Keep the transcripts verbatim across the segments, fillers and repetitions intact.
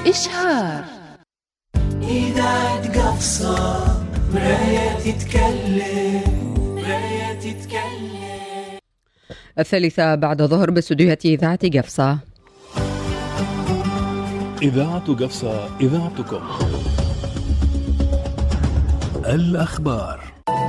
إشهار. إذاعة قفصة مراية تتكلم مراية تتكلم. الثالثة بعد ظهر باستديوهات إذاعة قفصة. إذاعة قفصة إذاعتكم. الأخبار.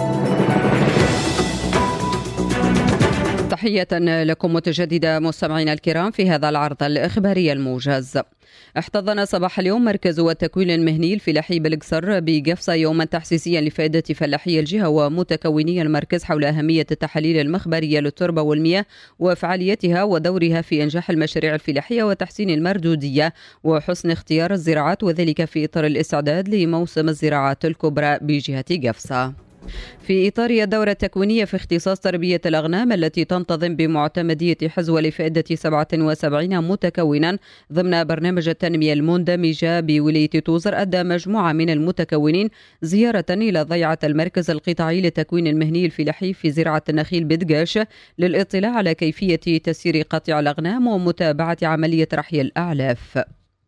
تحية لكم متجددة مستمعينا الكرام في هذا العرض الإخباري الموجز. احتضن صباح اليوم مركز التكوين المهني الفلاحي بالقصر بقفصة يوما تحسيسيا لفائدة فلاحي الجهة ومتكوني المركز حول أهمية التحاليل المخبرية للتربة والمياه وفعاليتها ودورها في إنجاح المشاريع الفلاحية وتحسين المردودية وحسن اختيار الزراعات، وذلك في إطار الاستعداد لموسم الزراعات الكبرى بجهة قفصة. في إطار الدورة التكوينية في اختصاص تربية الأغنام التي تنتظم بمعتمدية حزوة لفائدة سبعة وسبعين متكونا ضمن برنامج التنمية المندمجة بولاية توزر، أدى مجموعة من المتكونين زيارة إلى ضيعة المركز القطاعي للتكوين المهني الفلاحي في زراعة النخيل بدقاش للإطلاع على كيفية تسيير قطع الأغنام ومتابعة عملية رحي الأعلاف.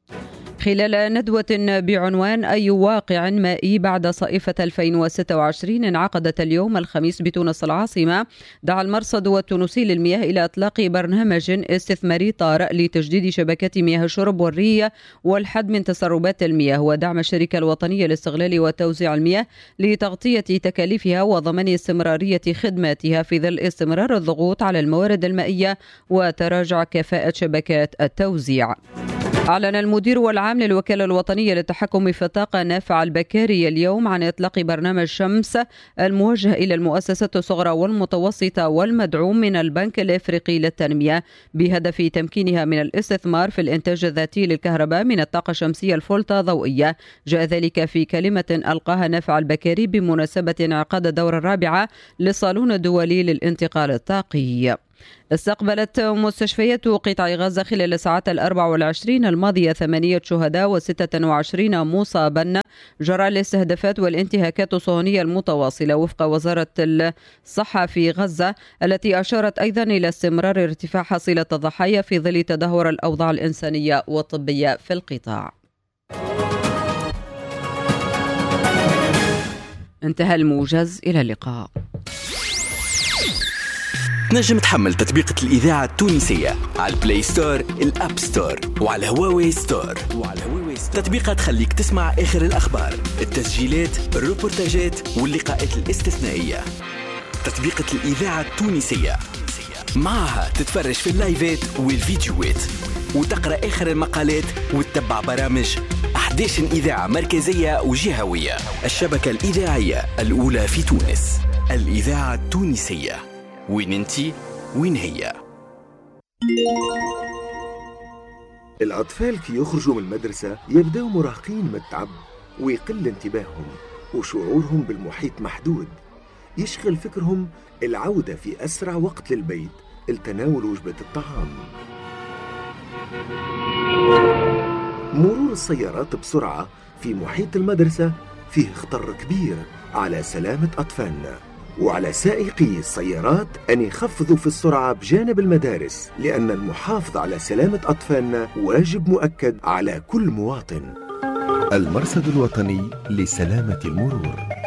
خلال ندوة بعنوان أي واقع مائي بعد صيفة ألفين وستة وعشرين انعقدت اليوم الخميس بتونس العاصمة، دعا المرصد التونسي للمياه إلى إطلاق برنامج استثماري طارئ لتجديد شبكات مياه الشرب والري والحد من تسربات المياه ودعم الشركة الوطنية لاستغلال وتوزيع المياه لتغطية تكاليفها وضمان استمرارية خدماتها في ظل استمرار الضغوط على الموارد المائية وتراجع كفاءة شبكات التوزيع. أعلن المدير والعام للوكالة الوطنية للتحكم في الطاقة نافع البكاري اليوم عن إطلاق برنامج شمس الموجه إلى المؤسسات الصغرى والمتوسطة والمدعوم من البنك الإفريقي للتنمية بهدف تمكينها من الاستثمار في الإنتاج الذاتي للكهرباء من الطاقة الشمسية الفولتا ضوئية. جاء ذلك في كلمة ألقاها نافع البكاري بمناسبة انعقاد الدورة الرابعة للصالون الدولي للانتقال الطاقي. استقبلت مستشفيات قطاع غزة خلال الساعات الأربع والعشرين الماضية ثمانية شهداء وستة وعشرين مصابا جراء الاستهدافات والانتهاكات الصهيونية المتواصلة وفق وزارة الصحة في غزة، التي أشارت أيضا إلى استمرار ارتفاع حصيلة الضحايا في ظل تدهور الأوضاع الإنسانية والطبية في القطاع. انتهى الموجز، إلى اللقاء. تنجم تحمل تطبيقة الإذاعة التونسية على البلاي ستور، الأب ستور، وعلى هواوي ستور. وعلى هواوي ستور تطبيقات تخليك تسمع آخر الأخبار، التسجيلات، الروبورتاجات واللقاءات الاستثنائية. تطبيقة الإذاعة التونسية معها تتفرج في اللايفات والفيديوهات وتقرأ آخر المقالات وتتبع برامج أحد عشر إذاعة مركزية وجهوية. الشبكة الإذاعية الأولى في تونس، الإذاعة التونسية. وين انتي وين هي؟ الأطفال كي يخرجوا من المدرسة يبدأوا مراهقين من التعب ويقل انتباههم وشعورهم بالمحيط محدود. يشغل فكرهم العودة في أسرع وقت للبيت لتناول وجبة الطعام. مرور السيارات بسرعة في محيط المدرسة فيه خطر كبير على سلامة أطفالنا، وعلى سائقي السيارات أن يخفضوا في السرعة بجانب المدارس، لأن المحافظة على سلامة أطفالنا واجب مؤكد على كل مواطن. المرصد الوطني لسلامة المرور.